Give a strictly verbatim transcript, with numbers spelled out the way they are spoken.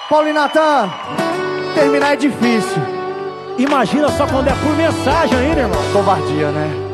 Paulo e Natan, terminar é difícil. Imagina só quando é por mensagem ainda, irmão. Covardia, né?